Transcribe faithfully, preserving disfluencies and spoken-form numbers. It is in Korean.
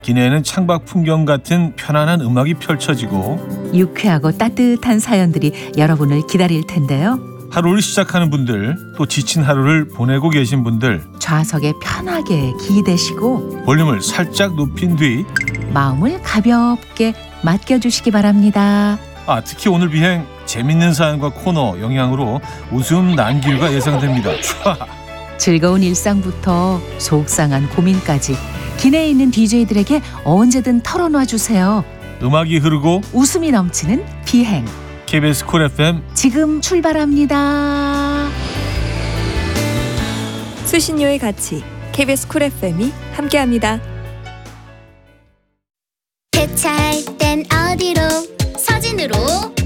기내에는 창밖 풍경 같은 편안한 음악이 펼쳐지고 유쾌하고 따뜻한 사연들이 여러분을 기다릴 텐데요. 하루를 시작하는 분들, 또 지친 하루를 보내고 계신 분들, 좌석에 편하게 기대시고 볼륨을 살짝 높인 뒤 마음을 가볍게 맡겨주시기 바랍니다. 아, 특히 오늘 비행 재밌는 사연과 코너 영향으로 웃음 난길과 예상됩니다. 촤! 즐거운 일상부터 속상한 고민까지 기내에 있는 디제이들에게 언제든 털어놔 주세요. 음악이 흐르고 웃음이 넘치는 비행. 케이비에스 쿨 에프엠 지금 출발합니다. 수신료의 가치 케이비에스 쿨 에프엠이 함께합니다. 배차할 땐 어디로? 서진으로